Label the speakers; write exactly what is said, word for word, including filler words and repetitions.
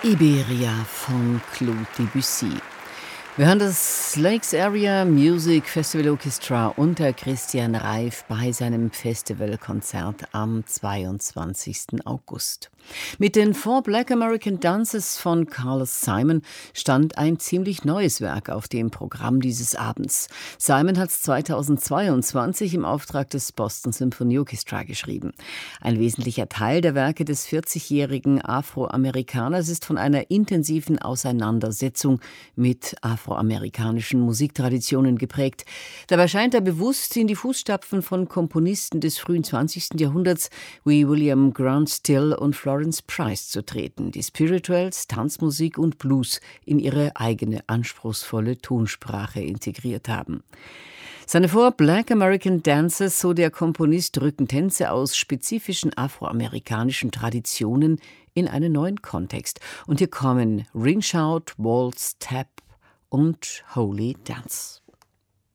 Speaker 1: Iberia von Claude Debussy. Wir hören das Lakes Area Music Festival Orchestra unter Christian Reif bei seinem Festivalkonzert am zweiundzwanzigsten August. Mit den Four Black American Dances von Carlos Simon stand ein ziemlich neues Werk auf dem Programm dieses Abends. Simon hat es zweitausendzweiundzwanzig im Auftrag des Boston Symphony Orchestra geschrieben. Ein wesentlicher Teil der Werke des vierzigjährigen Afroamerikaners ist von einer intensiven Auseinandersetzung mit afroamerikanischen Musiktraditionen geprägt. Dabei scheint er bewusst in die Fußstapfen von Komponisten des frühen zwanzigsten Jahrhunderts wie William Grant Still und Florence Price zu treten, die Spirituals, Tanzmusik und Blues in ihre eigene anspruchsvolle Tonsprache integriert haben. Seine Four Black American Dances, so der Komponist, rücken Tänze aus spezifischen afroamerikanischen Traditionen in einen neuen Kontext. Und hier kommen Ring Shout, Waltz, Tap und Holy Dance.